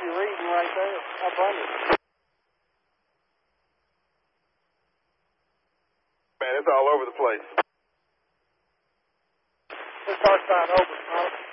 your reading right there. How funny. Man, it's all over the place. This car sign open, huh?